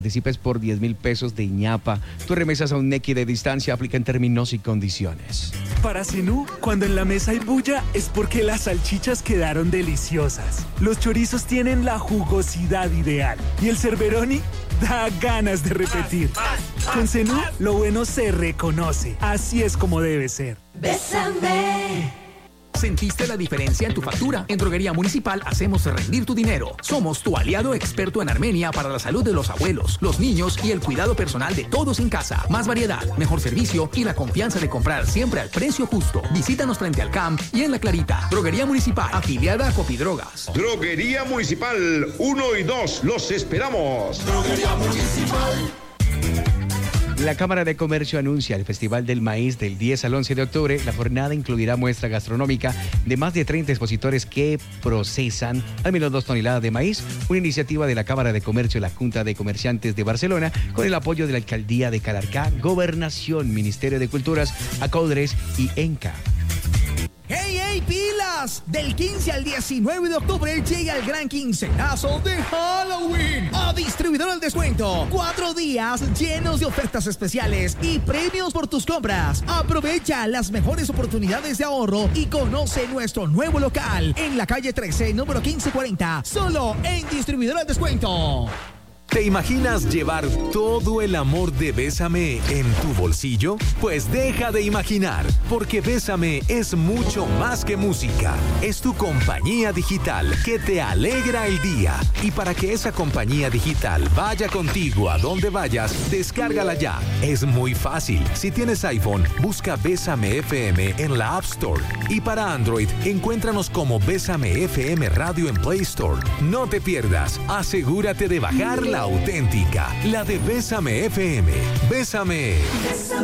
Participes por 10.000 pesos de Iñapa. Tus remesas a un Nequi de distancia aplican términos y condiciones. Para Zenú, cuando en la mesa hay bulla, es porque las salchichas quedaron deliciosas. Los chorizos tienen la jugosidad ideal. Y el Cerberoni da ganas de repetir. Con Zenú, lo bueno se reconoce. Así es como debe ser. Bésame. ¿Sentiste la diferencia en tu factura? En Droguería Municipal hacemos rendir tu dinero. Somos tu aliado experto en Armenia para la salud de los abuelos, los niños y el cuidado personal de todos en casa. Más variedad, mejor servicio y la confianza de comprar siempre al precio justo. Visítanos frente al CAMP y en La Clarita. Droguería Municipal, afiliada a Copidrogas. Droguería Municipal 1 y 2, los esperamos. Droguería Municipal. La Cámara de Comercio anuncia el Festival del Maíz del 10 al 11 de octubre. La jornada incluirá muestra gastronómica de más de 30 expositores que procesan al menos 2 toneladas de maíz, una iniciativa de la Cámara de Comercio y la Junta de Comerciantes de Barcelona con el apoyo de la Alcaldía de Calarcá, Gobernación, Ministerio de Culturas, Acodres y ENCA. ¡Hey, hey, pilas! Del 15 al 19 de octubre llega el gran quincenazo de Halloween a Distribuidor al Descuento. 4 días llenos de ofertas especiales y premios por tus compras. Aprovecha las mejores oportunidades de ahorro y conoce nuestro nuevo local en la calle 13, número 1540, solo en Distribuidor al Descuento. ¿Te imaginas llevar todo el amor de Bésame en tu bolsillo? Pues deja de imaginar, porque Bésame es mucho más que música. Es tu compañía digital que te alegra el día. Y para que esa compañía digital vaya contigo a donde vayas, descárgala ya. Es muy fácil. Si tienes iPhone, busca Bésame FM en la App Store. Y para Android, encuéntranos como Bésame FM Radio en Play Store. No te pierdas. Asegúrate de bajar la auténtica, la de Bésame FM. Bésame.